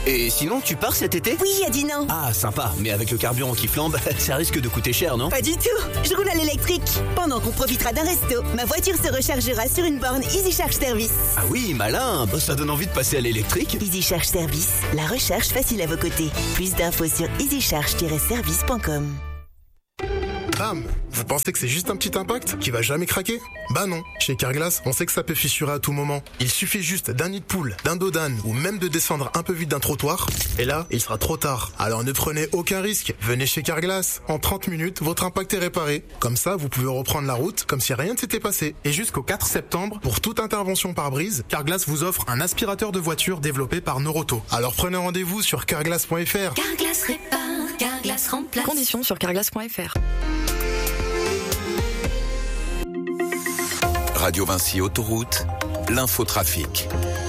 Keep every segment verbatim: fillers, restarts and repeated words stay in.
Et sinon, tu pars cet été ? Oui, à Dinan. Ah, sympa. Mais avec le carburant qui flambe, ça risque de coûter cher, non ? Pas du tout. Je roule à l'électrique. Pendant qu'on profitera d'un resto, ma voiture se rechargera sur une borne Easy Charge Service. Ah oui, malin. Bah, ça donne envie de passer à l'électrique. Easy Charge Service, la recharge facile à vos côtés. Plus d'infos sur easy charge tiret service point com. Bam! Vous pensez que c'est juste un petit impact qui va jamais craquer? Bah non. Chez Carglass, on sait que ça peut fissurer à tout moment. Il suffit juste d'un nid de poule, d'un dos d'âne ou même de descendre un peu vite d'un trottoir. Et là, il sera trop tard. Alors ne prenez aucun risque. Venez chez Carglass. En trente minutes, votre impact est réparé. Comme ça, vous pouvez reprendre la route comme si rien ne s'était passé. Et jusqu'au quatre septembre, pour toute intervention par brise, Carglass vous offre un aspirateur de voiture développé par Noroto. Alors prenez rendez-vous sur carglass point f r. Carglass répare, Carglass remplace. Conditions sur carglass point f r. Radio Vinci Autoroute, l'infotrafic.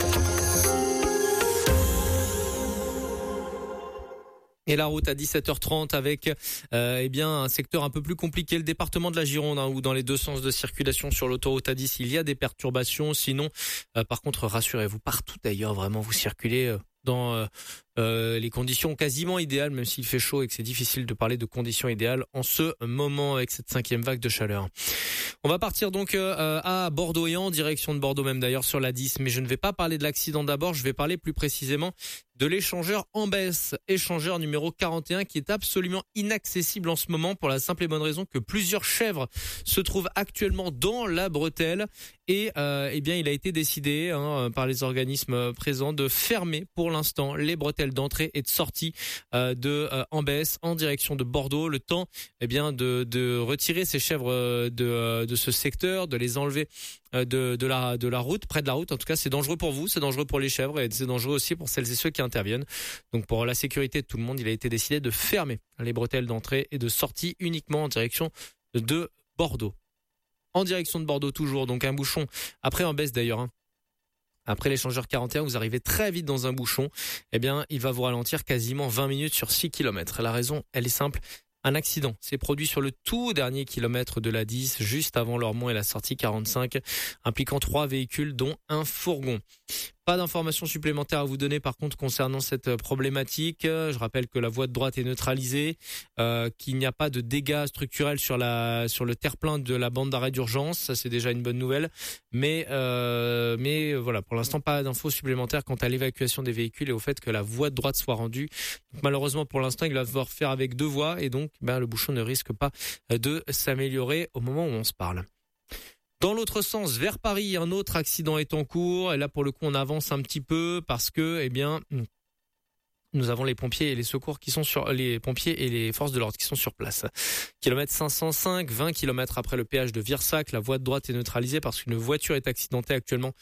Et la route à dix-sept heures trente avec euh, eh bien un secteur un peu plus compliqué, le département de la Gironde, hein, où dans les deux sens de circulation sur l'autoroute A dix, il y a des perturbations. Sinon, euh, par contre, rassurez-vous, partout ailleurs, vraiment, vous circulez euh, dans euh, euh, les conditions quasiment idéales, même s'il fait chaud et que c'est difficile de parler de conditions idéales en ce moment avec cette cinquième vague de chaleur. On va partir donc euh, à Bordeaux et en direction de Bordeaux même d'ailleurs sur la dix, mais je ne vais pas parler de l'accident d'abord, je vais parler plus précisément de l'échangeur Ambès, échangeur numéro quarante et un qui est absolument inaccessible en ce moment pour la simple et bonne raison que plusieurs chèvres se trouvent actuellement dans la bretelle et euh, eh bien il a été décidé hein, par les organismes présents de fermer pour l'instant les bretelles d'entrée et de sortie euh, de euh, Ambès en direction de Bordeaux, le temps eh bien de, de retirer ces chèvres de, de ce secteur, de les enlever de, de la de la route, près de la route. En tout cas, c'est dangereux pour vous, c'est dangereux pour les chèvres et c'est dangereux aussi pour celles et ceux qui interviennent. Donc pour la sécurité de tout le monde, il a été décidé de fermer les bretelles d'entrée et de sortie uniquement en direction de Bordeaux. En direction de Bordeaux toujours, donc un bouchon après en baisse d'ailleurs. Hein. Après l'échangeur quarante et un, vous arrivez très vite dans un bouchon. Eh bien, il va vous ralentir quasiment vingt minutes sur six kilomètres. La raison, elle est simple. Un accident s'est produit sur le tout dernier kilomètre de la dix, juste avant Lormont et la sortie quarante-cinq, impliquant trois véhicules, dont un fourgon. Pas d'informations supplémentaires à vous donner par contre concernant cette problématique. Je rappelle que la voie de droite est neutralisée, euh, qu'il n'y a pas de dégâts structurels sur la sur le terre-plein de la bande d'arrêt d'urgence. Ça c'est déjà une bonne nouvelle. Mais euh, mais voilà, pour l'instant pas d'infos supplémentaires quant à l'évacuation des véhicules et au fait que la voie de droite soit rendue. Donc, malheureusement pour l'instant il va devoir faire avec deux voies et donc ben, le bouchon ne risque pas de s'améliorer au moment où on se parle. Dans l'autre sens, vers Paris, un autre accident est en cours. Et là, pour le coup, on avance un petit peu parce que, eh bien, nous avons les pompiers et les secours qui sont sur, les pompiers et les forces de l'ordre qui sont sur place. Kilomètre cinq cent cinq, vingt kilomètres après le péage de Virsac, la voie de droite est neutralisée parce qu'une voiture est accidentée actuellement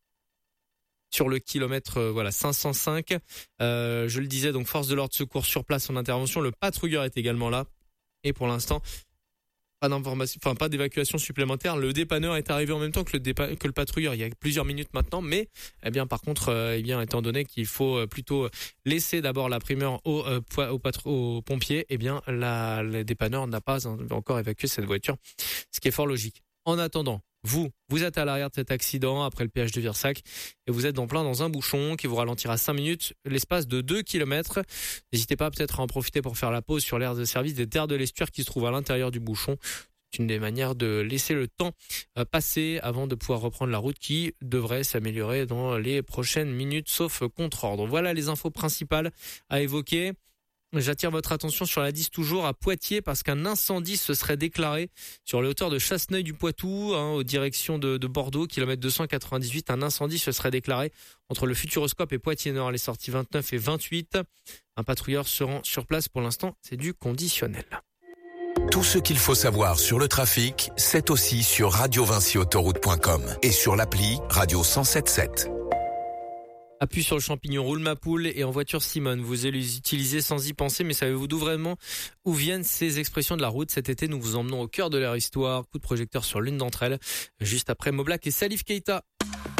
sur le kilomètre euh, voilà cinq cent cinq. Euh, je le disais, donc force de l'ordre, secours sur place en intervention. Le patrouilleur est également là. Et pour l'instant, pas d'information, enfin pas d'évacuation supplémentaire. Le dépanneur est arrivé en même temps que le dépa- que le patrouilleur il y a plusieurs minutes maintenant, mais eh bien par contre euh, eh bien étant donné qu'il faut plutôt laisser d'abord la primeur au euh, au, patr- au pompier, eh bien la le dépanneur n'a pas encore évacué cette voiture, ce qui est fort logique. En attendant, vous, vous êtes à l'arrière de cet accident après le péage de Virsac et vous êtes en plein dans un bouchon qui vous ralentira cinq minutes l'espace de deux kilomètres. N'hésitez pas peut-être à en profiter pour faire la pause sur l'aire de service des terres de l'estuaire qui se trouve à l'intérieur du bouchon. C'est une des manières de laisser le temps passer avant de pouvoir reprendre la route qui devrait s'améliorer dans les prochaines minutes sauf contre-ordre. Voilà les infos principales à évoquer. J'attire votre attention sur la dix toujours à Poitiers parce qu'un incendie se serait déclaré sur les hauteurs de Chasseneuil-du-Poitou, hein, aux directions de, de Bordeaux, kilomètre deux cent quatre-vingt-dix-huit. Un incendie se serait déclaré entre le Futuroscope et Poitiers-Nord, les sorties vingt-neuf et vingt-huit. Un patrouilleur se rend sur place. Pour l'instant, c'est du conditionnel. Tout ce qu'il faut savoir sur le trafic, c'est aussi sur radio vinci autoroute point com et sur l'appli Radio cent sept sept. Appuie sur le champignon, roule ma poule et en voiture Simone. Vous allez les utiliser sans y penser, mais savez-vous d'où vraiment où viennent ces expressions de la route? Cet été, nous vous emmenons au cœur de leur histoire. Coup de projecteur sur l'une d'entre elles, juste après Moblack et Salif Keita.